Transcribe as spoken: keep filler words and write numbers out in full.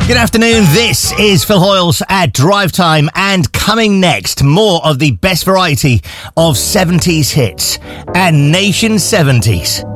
Good afternoon, this is Phil Hoyles at Drive Time, and coming next, more of the best variety of seventies hits and Nation seventies.